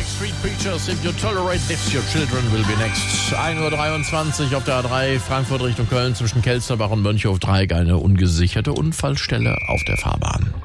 Backstreet Preachers, If You Tolerate This, Your Children Will Be Next. 1:23 Uhr auf der A3, Frankfurt Richtung Köln zwischen Kelsterbach und Mönchhof-Dreieck, eine ungesicherte Unfallstelle auf der Fahrbahn.